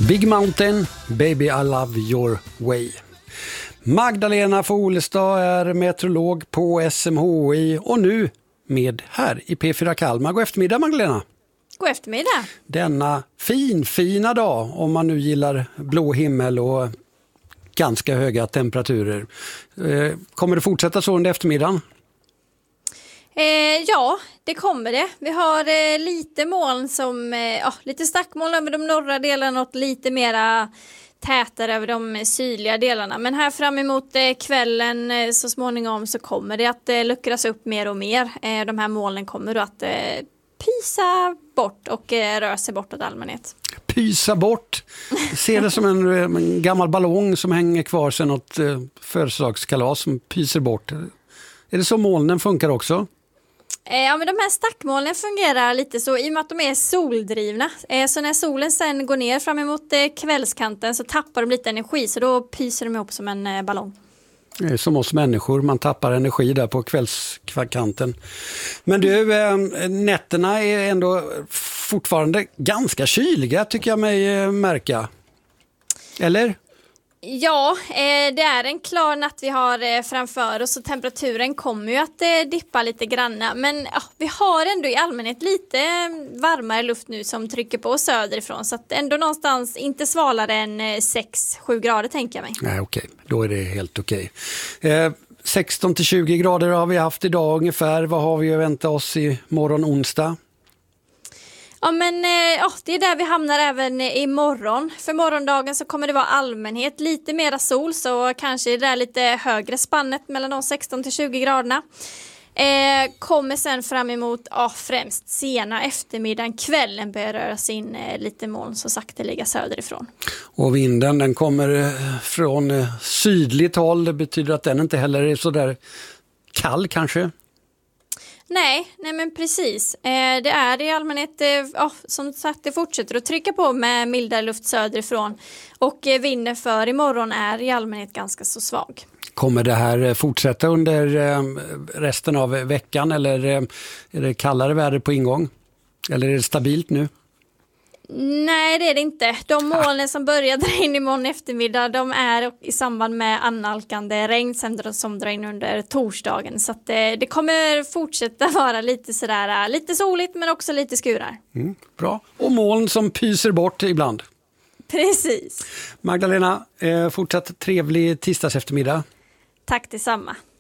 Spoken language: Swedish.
Big Mountain, Baby I Love Your Way. Magdalena Folestad är meteorolog på SMHI och nu med här i P4 Kalmar. God eftermiddag Magdalena. God eftermiddag. Denna fina dag, om man nu gillar blå himmel och ganska höga temperaturer. Kommer det fortsätta så under eftermiddagen? Ja, det kommer det. Vi har lite moln som, lite stackmoln över de norra delarna och lite mera tätare över de sydliga delarna. Men här fram emot kvällen så småningom så kommer det att luckras upp mer och mer. De här molnen kommer då att pysa bort och röra sig bortåt allmänhet. Pysa bort? Ser det som en gammal ballong som hänger kvar sedan något födelsedagskalas som pyser bort. Är det så molnen funkar också? Ja, men de här stackmolnen fungerar lite så i och med att de är soldrivna. Så när solen sen går ner fram emot kvällskanten så tappar de lite energi, så då pyser de ihop som en ballong. Det är som oss människor, man tappar energi där på kvällskanten. Men du, nätterna är ändå fortfarande ganska kyliga tycker jag mig märka. Eller? Ja, det är en klar natt vi har framför oss och temperaturen kommer ju att dippa lite granna. Men vi har ändå i allmänhet lite varmare luft nu som trycker på söderifrån. Så att ändå någonstans inte svalare än 6-7 grader tänker jag mig. Nej, okej. Då är det helt okej. 16-20 grader har vi haft idag ungefär. Vad har vi att vänta oss i morgon onsdag? Ja, men det är där vi hamnar även imorgon. För morgondagen så kommer det vara allmänhet, lite mera sol, så kanske det där lite högre spannet mellan de 16-20 graderna. Kommer sen fram emot främst sena eftermiddagen, kvällen börjar röra sig in lite moln så sakta ligga söderifrån. Och vinden den kommer från sydligt håll, det betyder att den inte heller är så där kall kanske? Nej men precis. Det är i allmänhet, som sagt, det fortsätter att trycka på med mildare luft söderifrån. Och vinden för imorgon är i allmänhet ganska så svag. Kommer det här fortsätta under resten av veckan eller är det kallare väder på ingång? Eller är det stabilt nu? Nej, det är det inte. De molnen som börjar dra in imorgon eftermiddag, de är i samband med annalkande regn som drar in under torsdagen. Så att det kommer fortsätta vara lite sådär, lite soligt men också lite skurar. Bra. Och moln som pyser bort ibland. Precis. Magdalena, fortsatt trevlig tisdags eftermiddag. Tack detsamma.